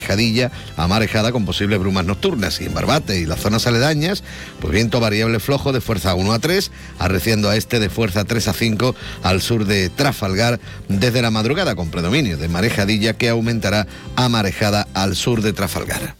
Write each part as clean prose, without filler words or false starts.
Jadilla a marejada con posibles brumas nocturnas, y en Barbate y las zonas aledañas, pues viento variable flojo de fuerza 1 a 3, arreciando a este de fuerza 3 a 5 al sur de Trafalgar desde la madrugada, con predominio de marejadilla que aumentará a marejada al sur de Trafalgar.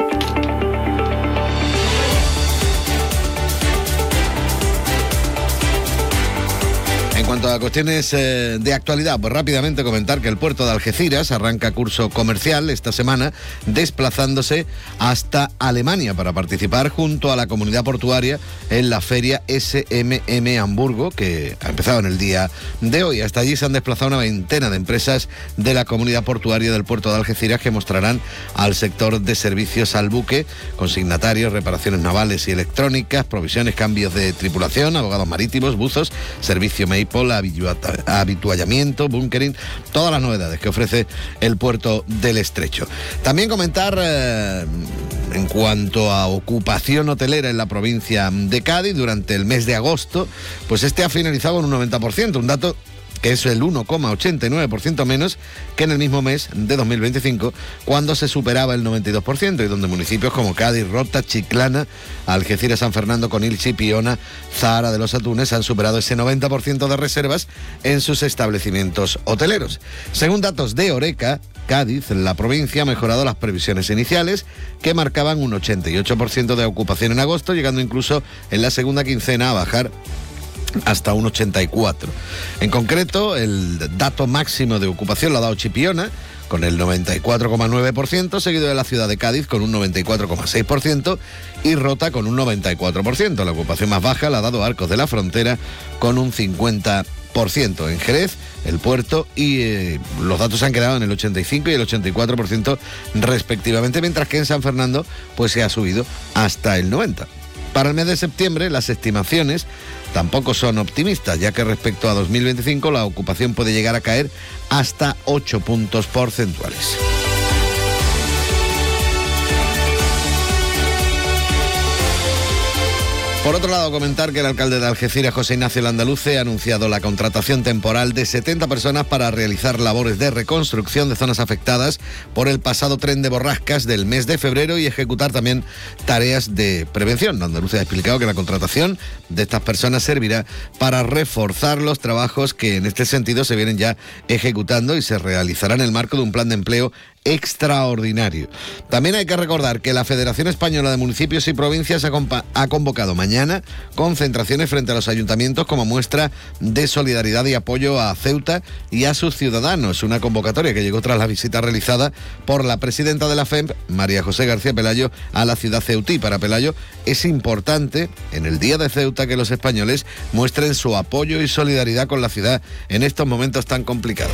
En cuanto a cuestiones de actualidad, pues rápidamente comentar que el puerto de Algeciras arranca curso comercial esta semana, desplazándose hasta Alemania para participar junto a la comunidad portuaria en la feria SMM Hamburgo, que ha empezado en el día de hoy. Hasta allí se han desplazado una veintena de empresas de la comunidad portuaria del puerto de Algeciras que mostrarán al sector de servicios al buque, consignatarios, reparaciones navales y electrónicas, provisiones, cambios de tripulación, abogados marítimos, buzos, servicio Maypole, habituallamiento, bunkering, todas las novedades que ofrece el puerto del Estrecho. También comentar en cuanto a ocupación hotelera en la provincia de Cádiz durante el mes de agosto, pues este ha finalizado en un 90%, un dato que es el 1,89% menos que en el mismo mes de 2025, cuando se superaba el 92%, y donde municipios como Cádiz, Rota, Chiclana, Algeciras, San Fernando, Conil, Chipiona, Zahara de los Atunes han superado ese 90% de reservas en sus establecimientos hoteleros. Según datos de Horeca, Cádiz, la provincia, ha mejorado las previsiones iniciales, que marcaban un 88% de ocupación en agosto, llegando incluso en la segunda quincena a bajar hasta un 84%. En concreto, el dato máximo de ocupación lo ha dado Chipiona, con el 94,9%, seguido de la ciudad de Cádiz con un 94,6% y Rota con un 94%. La ocupación más baja la ha dado Arcos de la Frontera con un 50%. En Jerez, el puerto y los datos han quedado en el 85% y el 84% respectivamente, mientras que en San Fernando pues se ha subido hasta el 90%. Para el mes de septiembre, las estimaciones tampoco son optimistas, ya que respecto a 2025 la ocupación puede llegar a caer hasta 8 puntos porcentuales. Por otro lado, comentar que el alcalde de Algeciras, José Ignacio Landaluce, ha anunciado la contratación temporal de 70 personas para realizar labores de reconstrucción de zonas afectadas por el pasado tren de borrascas del mes de febrero y ejecutar también tareas de prevención. Landaluce ha explicado que la contratación de estas personas servirá para reforzar los trabajos que en este sentido se vienen ya ejecutando y se realizarán en el marco de un plan de empleo extraordinario. También hay que recordar que la Federación Española de Municipios y Provincias ha convocado mañana concentraciones frente a los ayuntamientos como muestra de solidaridad y apoyo a Ceuta y a sus ciudadanos. Una convocatoria que llegó tras la visita realizada por la presidenta de la FEMP, María José García Pelayo, a la ciudad ceutí. Para Pelayo es importante en el Día de Ceuta que los españoles muestren su apoyo y solidaridad con la ciudad en estos momentos tan complicados.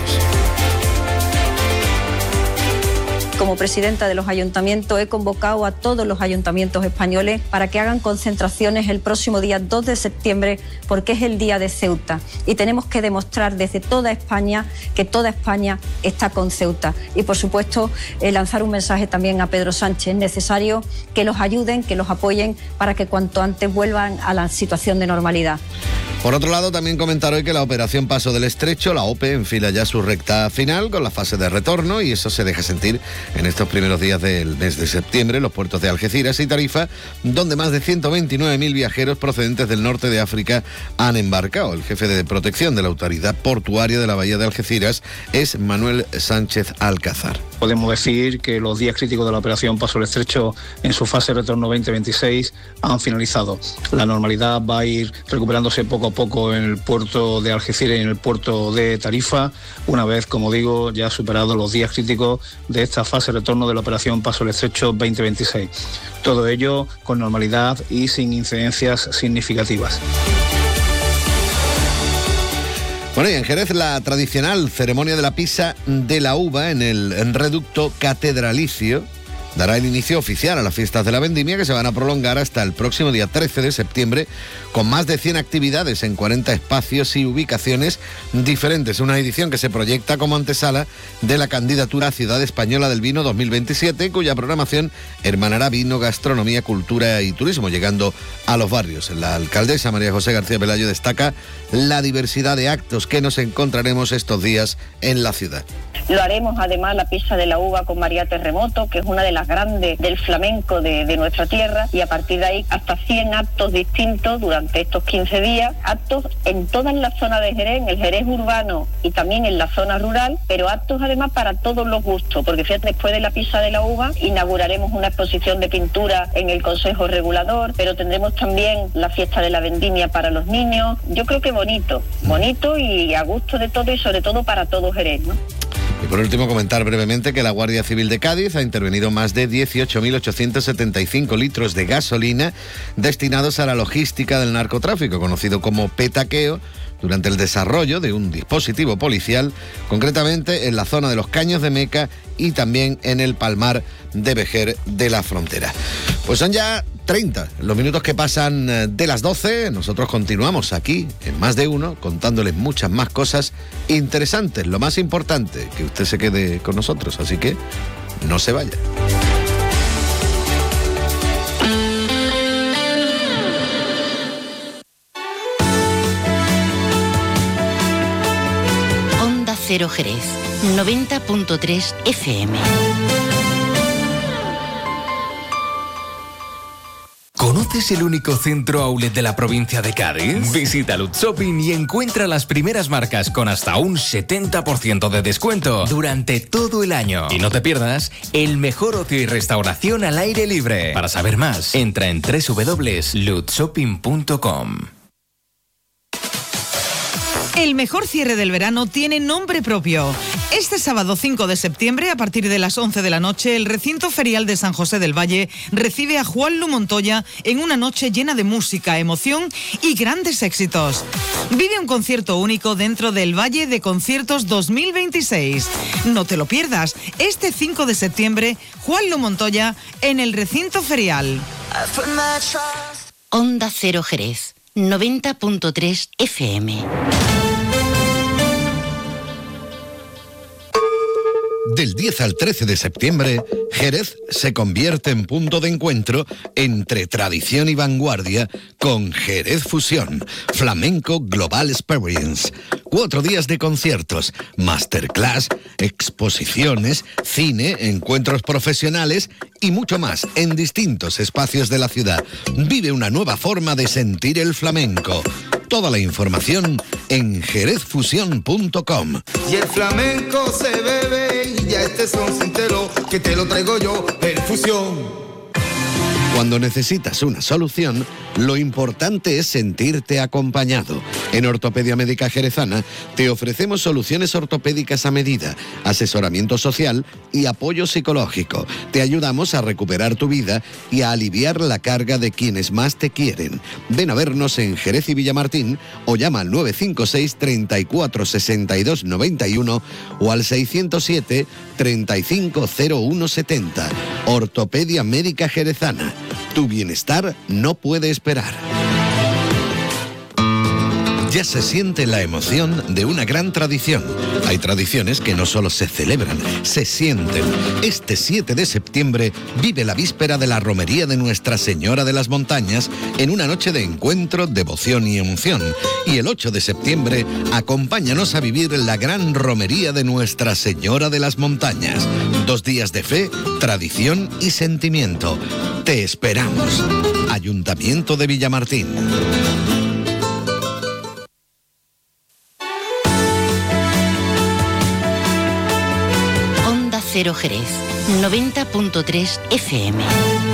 Como presidenta de los ayuntamientos he convocado a todos los ayuntamientos españoles para que hagan concentraciones el próximo día 2 de septiembre, porque es el Día de Ceuta y tenemos que demostrar desde toda España que toda España está con Ceuta. Y por supuesto lanzar un mensaje también a Pedro Sánchez. Es necesario que los ayuden, que los apoyen para que cuanto antes vuelvan a la situación de normalidad. Por otro lado, también comentar hoy que la operación Paso del Estrecho, la OPE, enfila ya su recta final con la fase de retorno, y eso se deja sentir en estos primeros días del mes de septiembre en los puertos de Algeciras y Tarifa, donde más de 129.000 viajeros procedentes del norte de África han embarcado. El jefe de protección de la Autoridad Portuaria de la Bahía de Algeciras es Manuel Sánchez Alcázar. Podemos decir que los días críticos de la operación Paso del Estrecho en su fase de retorno 2026 han finalizado. La normalidad va a ir recuperándose poco a poco en el puerto de Algeciras y en el puerto de Tarifa, una vez, como digo, ya superados los días críticos de esta fase de retorno de la operación Paso del Estrecho 2026. Todo ello con normalidad y sin incidencias significativas. Bueno, y en Jerez la tradicional ceremonia de la pisa de la uva en el reducto catedralicio dará el inicio oficial a las fiestas de la vendimia, que se van a prolongar hasta el próximo día 13 de septiembre, con más de 100 actividades en 40 espacios y ubicaciones diferentes. Una edición que se proyecta como antesala de la candidatura a Ciudad Española del Vino 2027, cuya programación hermanará vino, gastronomía, cultura y turismo, llegando a los barrios. La alcaldesa María José García Pelayo destaca la diversidad de actos que nos encontraremos estos días en la ciudad. Lo haremos además la pieza de la uva con María Terremoto, que es una de las grandes del flamenco de nuestra tierra, y a partir de ahí hasta 100 actos distintos durante estos 15 días, actos en todas las zonas de Jerez, en el Jerez urbano y también en la zona rural, pero actos además para todos los gustos, porque fíjate, después de la pieza de la uva inauguraremos una exposición de pintura en el Consejo Regulador, pero tendremos también la fiesta de la vendimia para los niños. Yo creo que bonito y a gusto de todo y sobre todo para todo Jerez, ¿no? Y por último, comentar brevemente que la Guardia Civil de Cádiz ha intervenido más de 18.875 litros de gasolina destinados a la logística del narcotráfico, conocido como petaqueo, durante el desarrollo de un dispositivo policial, concretamente en la zona de los Caños de Meca y también en el Palmar de Vejer de la Frontera. Pues son ya 30 los minutos que pasan de las 12. Nosotros continuamos aquí en Más de Uno contándoles muchas más cosas interesantes. Lo más importante, que usted se quede con nosotros, así que no se vaya. Onda Cero Jerez, 90.3 FM. ¿Conoces el único centro outlet de la provincia de Cádiz? Visita Lutz Shopping y encuentra las primeras marcas con hasta un 70% de descuento durante todo el año. Y no te pierdas el mejor ocio y restauración al aire libre. Para saber más, entra en www.lutzshopping.com. El mejor cierre del verano tiene nombre propio. Este sábado 5 de septiembre, a partir de las 11 de la noche, el recinto ferial de San José del Valle recibe a Juanlu Montoya en una noche llena de música, emoción y grandes éxitos. Vive un concierto único dentro del Valle de Conciertos 2026. No te lo pierdas. Este 5 de septiembre, Juanlu Montoya en el recinto ferial. Onda Cero Jerez, 90.3 FM. Del 10 al 13 de septiembre, Jerez se convierte en punto de encuentro entre tradición y vanguardia con Jerez Fusión, Flamenco Global Experience. 4 días de conciertos, masterclass, exposiciones, cine, encuentros profesionales y mucho más en distintos espacios de la ciudad. Vive una nueva forma de sentir el flamenco. Toda la información en jerezfusión.com. Y el flamenco se bebe y ya este son sincero que te lo traigo yo, el Fusión. Cuando necesitas una solución, lo importante es sentirte acompañado. En Ortopedia Médica Jerezana te ofrecemos soluciones ortopédicas a medida, asesoramiento social y apoyo psicológico. Te ayudamos a recuperar tu vida y a aliviar la carga de quienes más te quieren. Ven a vernos en Jerez y Villamartín o llama al 956 34 62 91 o al 607 35 01 70. Ortopedia Médica Jerezana. Tu bienestar no puede esperar. Ya se siente la emoción de una gran tradición. Hay tradiciones que no solo se celebran, se sienten. Este 7 de septiembre vive la víspera de la romería de Nuestra Señora de las Montañas en una noche de encuentro, devoción y emoción. Y el 8 de septiembre acompáñanos a vivir la gran romería de Nuestra Señora de las Montañas. 2 días de fe, tradición y sentimiento. Te esperamos. Ayuntamiento de Villamartín. Onda Cero Jerez, 90.3 FM.